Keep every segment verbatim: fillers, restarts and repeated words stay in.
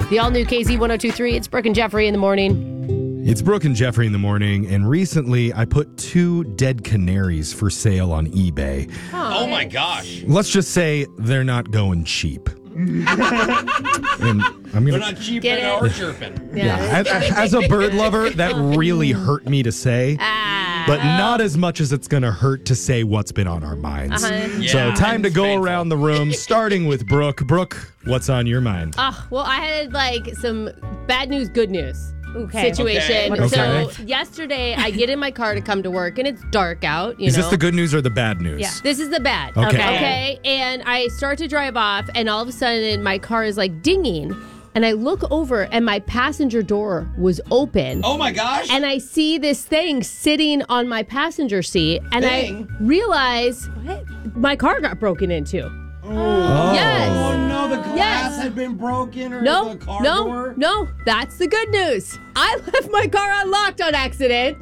The all-new K Z one oh two point three. It's Brooke and Jeffrey in the morning. It's Brooke and Jeffrey in the morning, and recently I put two dead canaries for sale on eBay. Oh, oh my gosh. Let's just say they're not going cheap. and I'm gonna, they're not cheap or chirping. Yeah. yeah. As, as a bird lover, that really hurt me to say. Ah. But not as much as it's going to hurt to say what's been on our minds. Uh-huh. Yeah, so time to go painful. around the room, starting with Brooke. Brooke, what's on your mind? Oh, well, I had like some bad news, good news. Okay. Situation. Okay. So Okay. yesterday, I get in my car to come to work, and it's dark out. You Is know? this the good news or the bad news? Yeah. This is the bad. Okay. Okay. Okay. And I start to drive off, and all of a sudden, my car is like dinging. And I look over, and my passenger door was open. Oh, my gosh. And I see this thing sitting on my passenger seat, and Thing? I realize what? My car got broken into. Oh. Yes. Oh, no, the glass Yes. had been broken or No, the car no, door? no. That's the good news. I left my car unlocked on accident.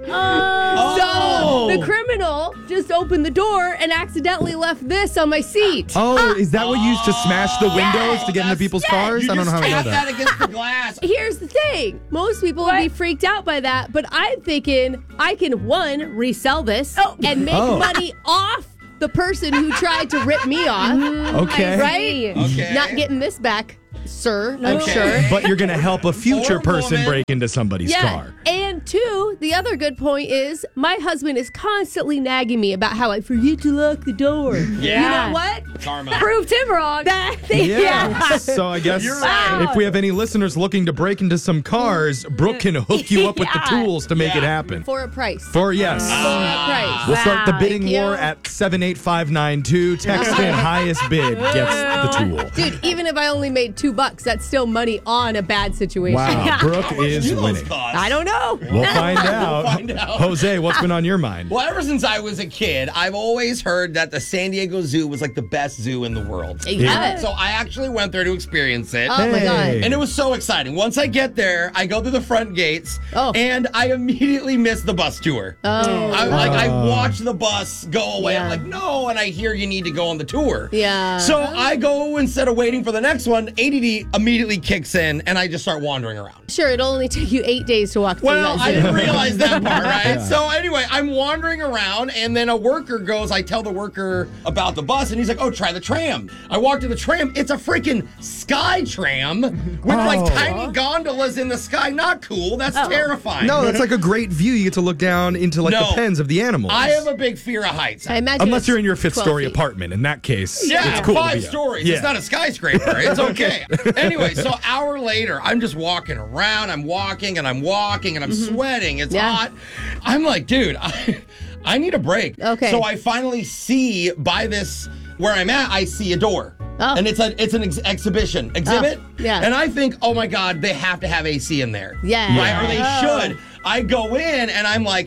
Oh. So the criminal just opened the door and accidentally left this on my seat. Oh, Ah. is that what you used to smash the windows to get into people's cars? You I don't know just how to know tap that. that against the glass. Here's the thing. Most people would be freaked out by that, but I'm thinking I can, one, resell this Oh. and make Oh. money off the person who tried to rip me off. Okay. Right? Okay. Not getting this back, sir, I'm Okay. sure. But you're going to help a future Or person woman. break into somebody's Yeah. car. And two, the other good point is my husband is constantly nagging me about how I forget to lock the door. Yeah. You know what? Karma. Proved him wrong. That, Yeah. yeah. So I guess You're right. if we have any listeners looking to break into some cars, Brooke can hook you up with the Yeah. tools to make Yeah. it happen. For a price. For yes. For a price. We'll start the Wow. bidding Thank you. war at seven eight five nine two. Text in highest bid gets the tool. Dude, even if I only made two bucks, that's still money on a bad situation. Wow, Brooke is Do those winning. cost? I don't know. We'll find out. find out. Jose, what's been on your mind? Well, ever since I was a kid, I've always heard that the San Diego Zoo was like the best zoo in the world. Yeah. So I actually went there to experience it. Oh my Hey. God. And it was so exciting. Once I get there, I go through the front gates, Oh. and I immediately miss the bus tour. Oh. I, like I watch the bus go away. I'm Yeah. like, no, and I hear you need to go on the tour. Yeah. So I go, instead of waiting for the next one, A D D immediately kicks in, and I just start wandering around. Sure, it'll only take you eight days to walk through Well, that I zoo. didn't realize that part, right? So anyway, I'm wandering around, and then a worker goes, I tell the worker about the bus, and he's like, oh, try the tram. I walk to the tram. It's a freaking sky tram with like Oh. tiny gondolas in the sky. Not cool. That's terrifying. No, that's like a great view. You get to look down into like No. the pens of the animals. I have a big fear of heights. I imagine Unless it's you're in your fifth twelve story feet. apartment. In that case, Yeah, it's cool. to five be up. stories. Yeah. It's not a skyscraper. It's okay. Anyway, so hour later, I'm just walking around. I'm walking and I'm walking and I'm sweating. It's Yeah. hot. I'm like, dude, I, I need a break. Okay. So I finally see by this where I'm at, I see a door. Oh. And it's a it's an ex- exhibition exhibit. Oh, yeah. And I think, oh my God, they have to have A C in there. Yeah. Right? Or they Oh. should. I go in and I'm like,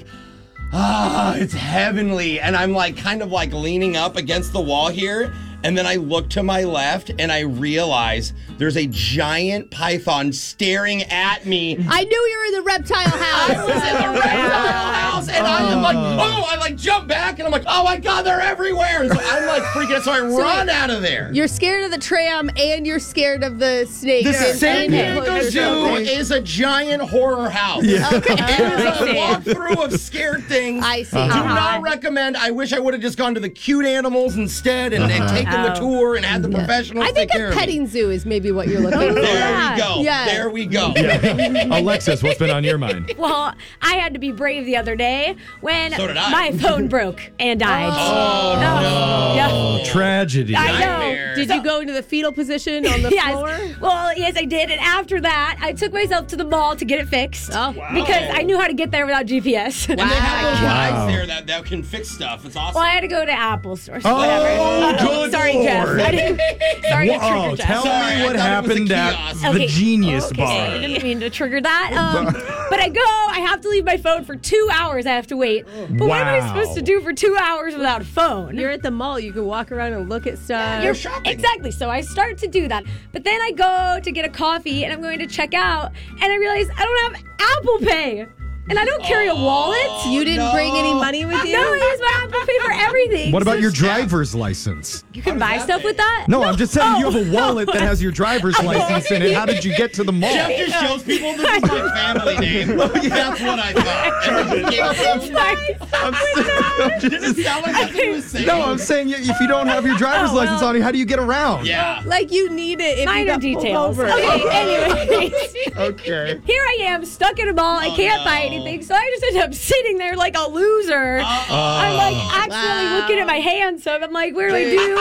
ah, it's heavenly. And I'm like kind of like leaning up against the wall here. And then I look to my left and I realize there's a giant python staring at me. I knew you were in the reptile I house. was in the reptile house and I'm like, oh, I like jump back and I'm like, oh my God, they're everywhere. And so I'm like freaking out. So I run wait. out of there. You're scared of the tram and you're scared of the snakes. The and- San and Diego enclosures. Zoo is a giant horror house. Yeah. Okay. It is a walkthrough of scared things. I see. Do Uh-huh. not recommend. I wish I would have just gone to the cute animals instead and, and taken the Oh. tour and had the professionals I think take care a of me. petting zoo is maybe what you're looking for. There we go. Yeah. There we go. Alexis, what's been on your mind? Well, I had to be brave the other day when So did I. my phone broke and died. Oh, no. Yeah. Oh, tragedy. I know. Nightmare. Did you go into the fetal position on the Yes. floor? Well, yes, I did. And after that, I took myself to the mall to get it fixed. Oh. Because I knew how to get there without G P S. And they have those Wow. guys there that, that can fix stuff. It's awesome. Well, I had to go to Apple Store. Oh, whatever. good Sorry, Jeff. Lord. I didn't, sorry to Whoa, trigger Jeff. tell Sorry, I me what thought it was a happened at kiosk. the Okay. Genius Okay, I Bar. didn't mean to trigger that. Um, but I go, I have to leave my phone for two hours. I have to wait. But what am I Wow. supposed to do for two hours without a phone? You're at the mall. You can walk around and look at stuff. You're shopping. Exactly. So I start to do that. But then I go to get a coffee and I'm going to check out and I realize I don't have Apple Pay. and I don't carry a wallet. You didn't no. bring any money with you? No, I use my Apple Pay for everything. What about So your driver's license? You can How buy does stuff that with that? No, I'm just saying you Oh. have a wallet that has your driver's license in it. How did you get to the mall? Jeff just shows people this is my family name. That's what I thought. And he gave us It's a- fine. I'm saying, I'm Did it just- sound like that's what he was saying? no, I'm saying if you don't have your driver's Oh, well. license on you, how do you get around? Yeah. Like you need it if you Minor got pulled details. over. Okay, anyways. Okay. Here I am, stuck in a mall. I Oh, can't no. buy anything, so I just end up sitting there like a loser. I'm like accidentally Wow. looking at my hands, so I'm like, where do I do?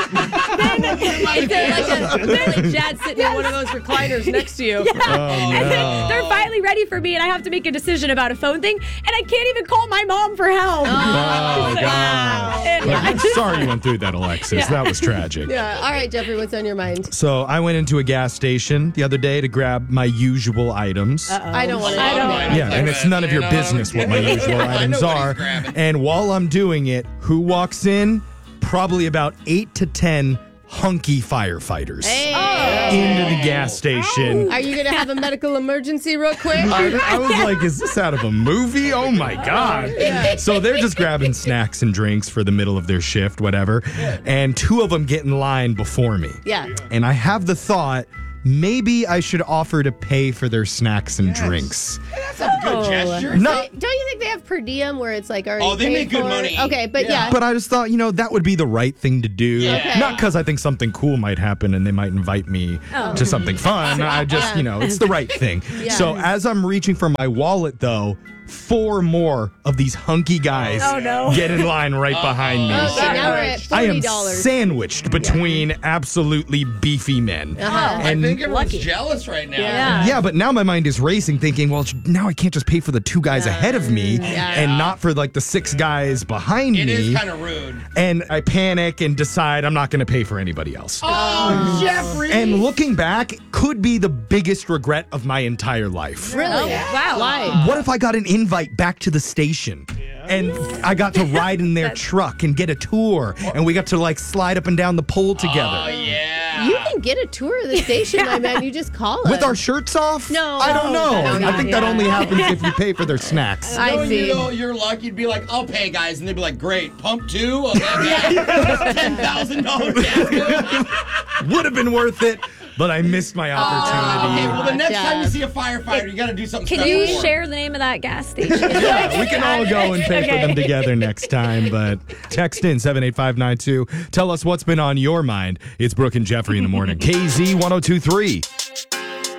Is there like a is there like Jad sitting in one of those recliners next to you? Oh, And then no. they're finally ready for me, and I have to make a decision about a phone thing, and I can't even call my mom for help. Oh, Like, God. and Look, I I'm just- sorry you went through that, Alexis. That was tragic. Yeah. All right, Jeffrey, what's on your mind? So I went into a gas station the other day to grab my usual items. I don't want to. I don't- Yeah, and it's none of your business what my usual I know items what he's are. grabbing. And while I'm doing it, who walks in? Probably about eight to ten hunky firefighters into the gas station. Are you gonna have a medical emergency real quick? I, I was like, is this out of a movie? Oh my God. So they're just grabbing snacks and drinks for the middle of their shift, whatever. And two of them get in line before me. Yeah. And I have the thought, maybe I should offer to pay for their snacks and drinks. That's a good gesture. No, Don't you think they have per diem where it's like already Oh, they paid make good for? money. Okay, but yeah. but I just thought, you know, that would be the right thing to do. Yeah. Not because I think something cool might happen and they might invite me to something fun. I just, you know, it's the right thing. So as I'm reaching for my wallet, though, four more of these hunky guys Oh, no. get in line right behind me. Okay, now we're at I forty am dollars. sandwiched between absolutely beefy men. Uh-huh. I And think everyone's Lucky. jealous right now. Yeah. yeah, but now my mind is racing, thinking, well, now I can't just pay for the two guys ahead of me and not for like the six guys behind It me. is kind of rude. And I panic and decide I'm not going to pay for anybody else. Oh, Jeffrey. And looking back, could be the biggest regret of my entire life. Really? wow. Why? What if I got an invite back to the station? And I got to ride in their truck and get a tour, and we got to like slide up and down the pole together. Oh, yeah. You can get a tour of the station, my man. You just call With us. our shirts off? No. I don't know. No, no, I think that yeah. only happens if you pay for their snacks. I Knowing see. You know, you're lucky to be like, I'll pay, guys. And they'd be like, great, pump two? Okay, ten thousand dollars gas bill. Would have been worth it, but I missed my opportunity. Okay, well, the next Jeff. time you see a firefighter, you got to do something Can special you for 'em. share the name of that gas station? Yeah, we can all go and pay for Okay. them together next time, but text in seven eight five nine two. Tell us what's been on your mind. It's Brooke and Jeffrey in the morning. K Z ten twenty-three.